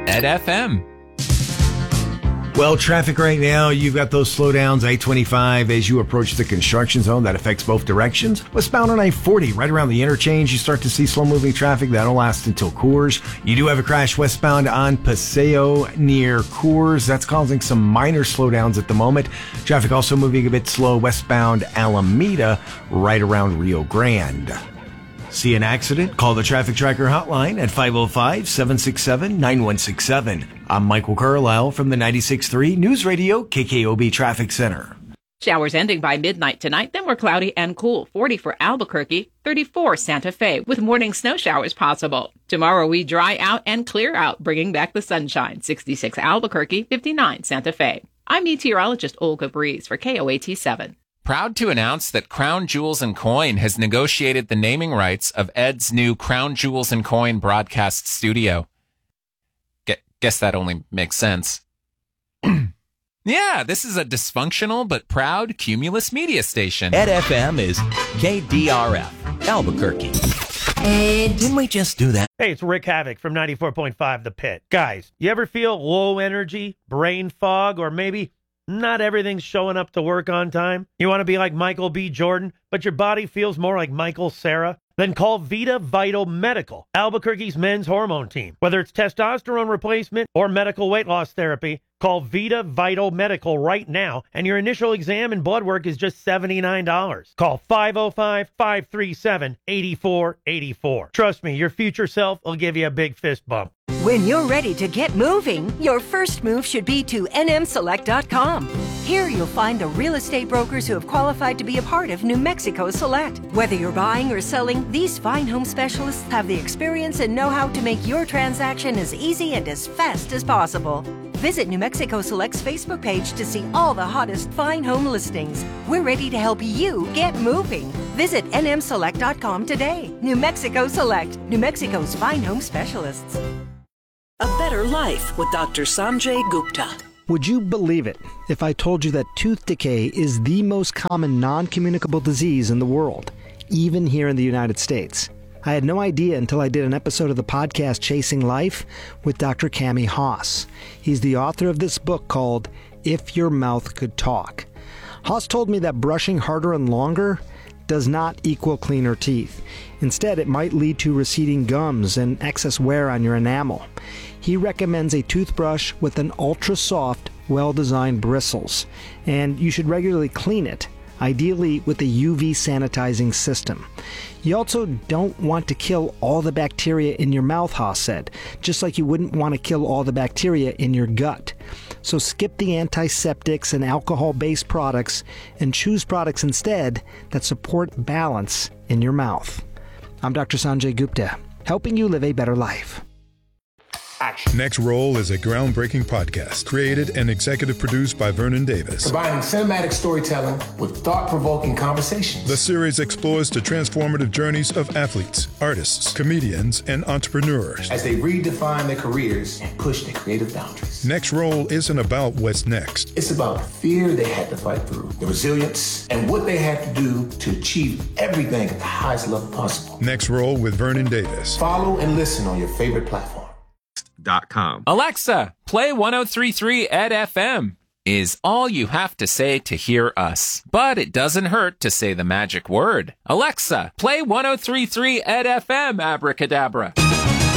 Ed FM. Well, traffic right now, you've got those slowdowns, I-25, as you approach the construction zone. That affects both directions. Westbound on I-40, right around the interchange, you start to see slow-moving traffic. That'll last until Coors. You do have a crash westbound on Paseo near Coors. That's causing some minor slowdowns at the moment. Traffic also moving a bit slow westbound Alameda, right around Rio Grande. See an accident? Call the Traffic Tracker hotline at 505-767-9167. I'm Michael Carlisle from the 96.3 News Radio KKOB Traffic Center. Showers ending by midnight tonight, then we're cloudy and cool. 40 for Albuquerque, 34 Santa Fe, with morning snow showers possible. Tomorrow we dry out and clear out, bringing back the sunshine. 66 Albuquerque, 59 Santa Fe. I'm meteorologist Olga Breeze for KOAT7. Proud to announce that Crown Jewels and Coin has negotiated the naming rights of Ed's new Crown Jewels and Coin broadcast studio. Guess that only makes sense. Yeah, this is a dysfunctional but proud Cumulus media station. Ed FM is KDRF, Albuquerque. Didn't we just do that? Hey, it's Rick Havoc from 94.5 The Pit. Guys, you ever feel low energy, brain fog, or maybe not everything's showing up to work on time? You want to be like Michael B. Jordan, but your body feels more like Michael Cera? Then call Vita Vital Medical, Albuquerque's men's hormone team. Whether it's testosterone replacement or medical weight loss therapy, call Vita Vital Medical right now, and your initial exam and blood work is just $79. Call 505-537-8484. Trust me, your future self will give you a big fist bump. When you're ready to get moving, your first move should be to nmselect.com. Here you'll find the real estate brokers who have qualified to be a part of New Mexico Select. Whether you're buying or selling, these fine home specialists have the experience and know-how to make your transaction as easy and as fast as possible. Visit New Mexico Select's Facebook page to see all the hottest fine home listings. We're ready to help you get moving. Visit nmselect.com today. New Mexico Select, New Mexico's fine home specialists. A Better Life with Dr. Sanjay Gupta. Would you believe it if I told you that tooth decay is the most common non-communicable disease in the world, even here in the United States? I had no idea until I did an episode of the podcast Chasing Life with Dr. Cami Haas. He's the author of this book called If Your Mouth Could Talk. Haas told me that brushing harder and longer does not equal cleaner teeth. Instead, it might lead to receding gums and excess wear on your enamel. He recommends a toothbrush with an ultra-soft, well-designed bristles, and you should regularly clean it, ideally with a UV sanitizing system. You also don't want to kill all the bacteria in your mouth, Haas said, just like you wouldn't want to kill all the bacteria in your gut. So skip the antiseptics and alcohol-based products and choose products instead that support balance in your mouth. I'm Dr. Sanjay Gupta, helping you live a better life. Action. Next Roll is a groundbreaking podcast created and executive produced by Vernon Davis. Combining cinematic storytelling with thought-provoking conversations. The series explores the transformative journeys of athletes, artists, comedians, and entrepreneurs as they redefine their careers and push their creative boundaries. Next Roll isn't about what's next. It's about the fear they had to fight through, the resilience, and what they had to do to achieve everything at the highest level possible. Next Roll with Vernon Davis. Follow and listen on your favorite platform. Alexa, play 103.3 Ed FM is all you have to say to hear us. But it doesn't hurt to say the magic word. Alexa, play 103.3 Ed FM, abracadabra.